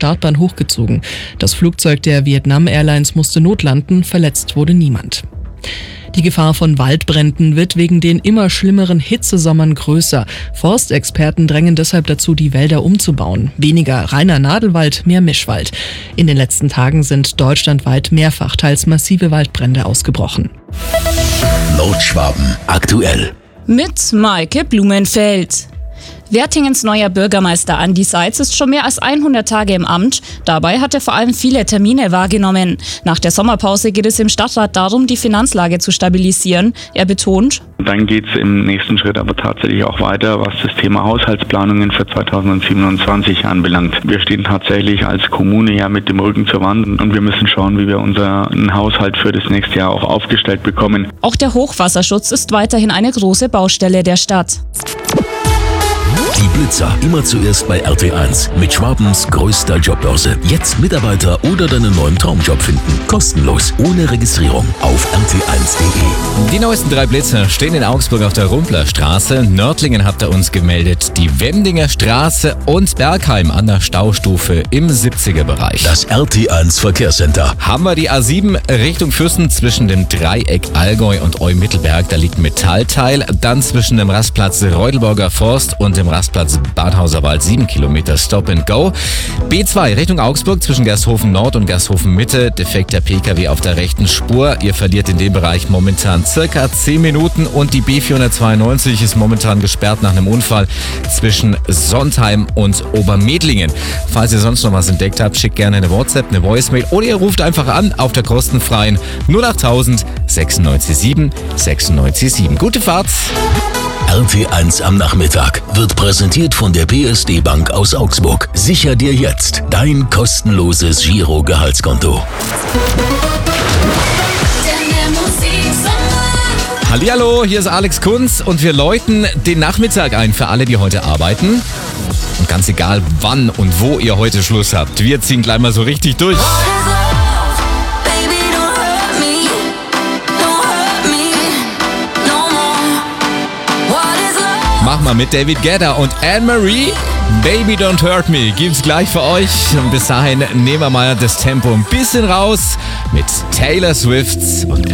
Startbahn hochgezogen. Das Flugzeug der Vietnam Airlines musste notlanden, verletzt wurde niemand. Die Gefahr von Waldbränden wird wegen den immer schlimmeren Hitzesommern größer. Forstexperten drängen deshalb dazu, die Wälder umzubauen. Weniger reiner Nadelwald, mehr Mischwald. In den letzten Tagen sind deutschlandweit mehrfach teils massive Waldbrände ausgebrochen. Nordschwaben aktuell. Mit Maike Blumenfeld. Wertingens neuer Bürgermeister Andi Seitz ist schon mehr als 100 Tage im Amt. Dabei hat er vor allem viele Termine wahrgenommen. Nach der Sommerpause geht es im Stadtrat darum, die Finanzlage zu stabilisieren. Er betont: Dann geht es im nächsten Schritt aber tatsächlich auch weiter, was das Thema Haushaltsplanungen für 2027 anbelangt. Wir stehen tatsächlich als Kommune ja mit dem Rücken zur Wand und wir müssen schauen, wie wir unseren Haushalt für das nächste Jahr auch aufgestellt bekommen. Auch der Hochwasserschutz ist weiterhin eine große Baustelle der Stadt. Die Blitzer immer zuerst bei RT1 mit Schwabens größter Jobbörse. Jetzt Mitarbeiter oder deinen neuen Traumjob finden. Kostenlos, ohne Registrierung auf rt1.de. Die neuesten 3 Blitzer stehen in Augsburg auf der Rumpler Straße. Nördlingen habt ihr uns gemeldet, die Wemdinger Straße und Bergheim an der Staustufe im 70er-Bereich. Das RT1 Verkehrscenter. Haben wir die A7 Richtung Fürsten zwischen dem Dreieck Allgäu und Eu-Mittelberg, da liegt ein Metallteil. Dann zwischen dem Rastplatz Reudelburger Forst und dem Rastplatz Badhauser Wald 7 Kilometer Stop and Go. B2 Richtung Augsburg zwischen Gersthofen Nord und Gersthofen Mitte. Defekter PKW auf der rechten Spur. Ihr verliert in dem Bereich momentan circa 10 Minuten und die B492 ist momentan gesperrt nach einem Unfall zwischen Sontheim und Obermedlingen. Falls ihr sonst noch was entdeckt habt, schickt gerne eine WhatsApp, eine Voicemail oder ihr ruft einfach an auf der kostenfreien 08000 967 967. Gute Fahrt! RT1 am Nachmittag wird präsentiert von der PSD Bank aus Augsburg. Sicher dir jetzt dein kostenloses Giro-Gehaltskonto. Hallihallo, hier ist Alex Kunz und wir läuten den Nachmittag ein für alle, die heute arbeiten. Und ganz egal, wann und wo ihr heute Schluss habt, wir ziehen gleich mal so richtig durch. Mach mal mit David Guetta und Anne-Marie. Baby Don't Hurt Me gibt's gleich für euch. Und bis dahin nehmen wir mal das Tempo ein bisschen raus mit Taylor Swift und